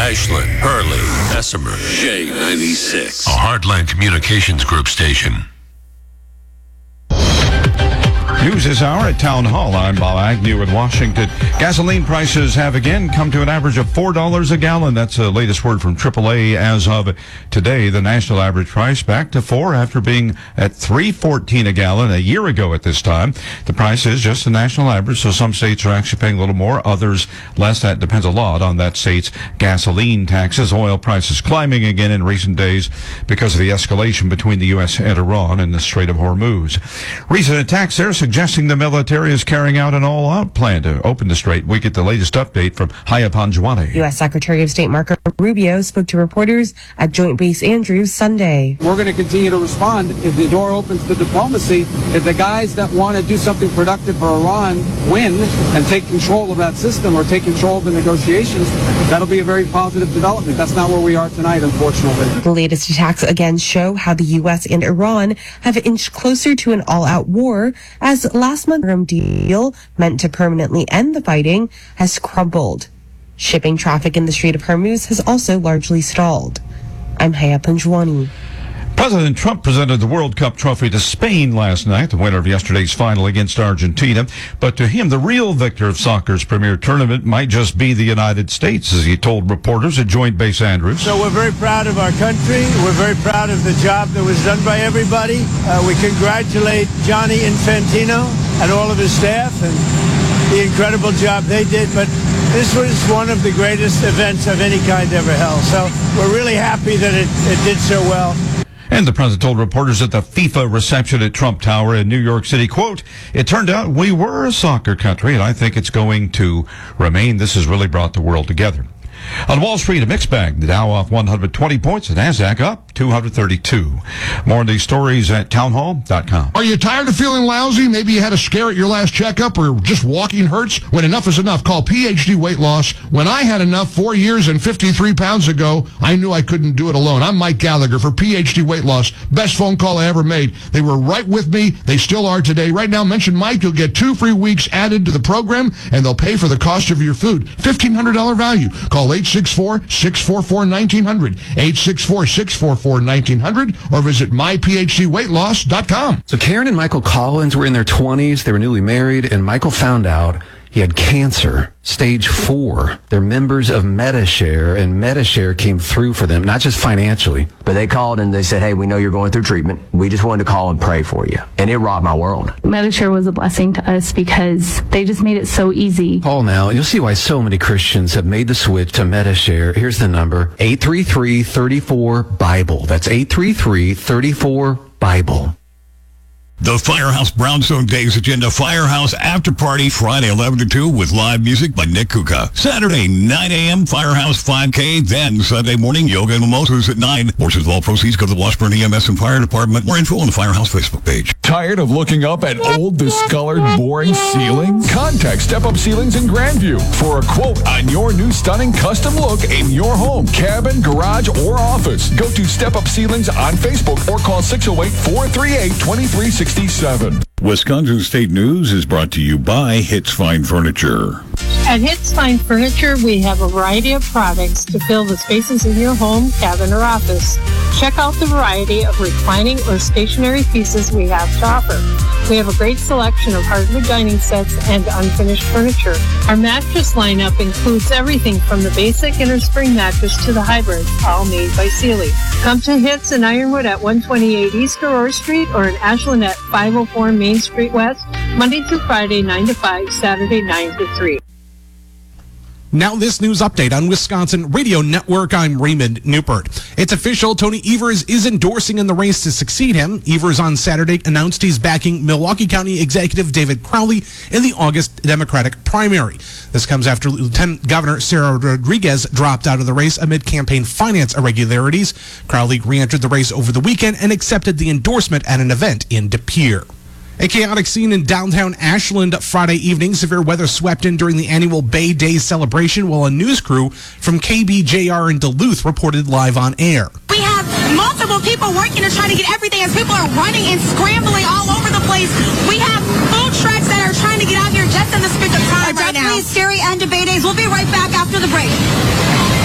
Ashland, Hurley, Bessemer, J96. A Heartland Communications Group station. News this hour at Town Hall. I'm Bob Agnew in Washington. Gasoline prices have again come to an average of $4 a gallon. That's the latest word from AAA as of today. The national average price back to $4 after being at $3.14 a gallon a year ago at this time. The price is just the national average, so some states are actually paying a little more, others less. That depends a lot on that state's gasoline taxes. Oil prices climbing again in recent days because of the escalation between the U.S. and Iran in the Strait of Hormuz. Recent attacks there suggesting the military is carrying out an all-out plan to open the strait. We get the latest update from Haya Panjwani. U.S. Secretary of State Marco Rubio spoke to reporters at Joint Base Andrews Sunday. We're going to continue to respond if the door opens to diplomacy. If the guys that want to do something productive for Iran win and take control of that system or take control of the negotiations, that'll be a very positive development. That's not where we are tonight, unfortunately. The latest attacks again show how the U.S. and Iran have inched closer to an all-out war as last month's deal meant to permanently end the fighting has crumbled. Shipping traffic in the Strait of Hormuz has also largely stalled. I'm Haya Panjwani. President Trump presented the World Cup trophy to Spain last night, the winner of yesterday's final against Argentina. But to him, the real victor of soccer's premier tournament might just be the United States, as he told reporters at Joint Base Andrews. So we're very proud of our country. We're very proud of the job that was done by everybody. We congratulate Gianni Infantino and all of his staff and the incredible job they did. But this was one of the greatest events of any kind ever held. So we're really happy that it did so well. And the president told reporters at the FIFA reception at Trump Tower in New York City, quote, "It turned out we were a soccer country, and I think it's going to remain. This has really brought the world together." On Wall Street, a mixed bag. The Dow off 120 points, the NASDAQ up 232. More on these stories at townhall.com. Are you tired of feeling lousy? Maybe you had a scare at your last checkup or just walking hurts? When enough is enough, call PhD Weight Loss. When I had enough 4 years and 53 pounds ago, I knew I couldn't do it alone. I'm Mike Gallagher for PhD Weight Loss. Best phone call I ever made. They were right with me. They still are today. Right now, mention Mike. You'll get 2 free weeks added to the program, and they'll pay for the cost of your food. $1,500 value. Call 864-644-1900, 864-644-1900, or visit myphdweightloss.com. So Karen and Michael Collins were in their 20s. They were newly married, and Michael found out he had cancer, stage 4. They're members of Medi-Share, and Medi-Share came through for them, not just financially. But they called and they said, hey, we know you're going through treatment. We just wanted to call and pray for you. And it rocked my world. Medi-Share was a blessing to us because they just made it so easy. Call now, and you'll see why so many Christians have made the switch to Medi-Share. Here's the number, 833-34-BIBLE. That's 833-34-BIBLE. The Firehouse Brownstone Days Agenda Firehouse After Party, Friday 11 to 2 with live music by Nick Kuka. Saturday 9 a.m. Firehouse 5K. Then Sunday morning yoga and mimosas at 9. Portions of all proceeds go to the Washburn EMS and Fire Department. More info on the Firehouse Facebook page. Tired of looking up at old, discolored, boring ceilings? Contact Step Up Ceilings in Grandview for a quote on your new stunning custom look in your home, cabin, garage, or office. Go to Step Up Ceilings on Facebook or call 608-438-2367. Wisconsin State News is brought to you by Hits Fine Furniture. At Hits Fine Furniture, we have a variety of products to fill the spaces in your home, cabin, or office. Check out the variety of reclining or stationary pieces we have to offer. We have a great selection of hardwood dining sets and unfinished furniture. Our mattress lineup includes everything from the basic innerspring mattress to the hybrid, all made by Sealy. Come to Hits in Ironwood at 128 East Aurora Street or in Ashland at 504 Main Street West, Monday through Friday, 9 to 5, Saturday, 9 to 3. Now this news update on Wisconsin Radio Network. I'm Raymond Newport. It's official. Tony Evers is endorsing in the race to succeed him. Evers on Saturday announced he's backing Milwaukee County Executive David Crowley in the August Democratic primary. This comes after Lieutenant Governor Sarah Rodriguez dropped out of the race amid campaign finance irregularities. Crowley re-entered the race over the weekend and accepted the endorsement at an event in De Pere. A chaotic scene in downtown Ashland Friday evening. Severe weather swept in during the annual Bay Days celebration while a news crew from KBJR in Duluth reported live on air. We have multiple people working to try to get everything as people are running and scrambling all over the place. We have food trucks that are trying to get out here just in the spick of time right now. Definitely scary end of Bay Days. We'll be right back after the break.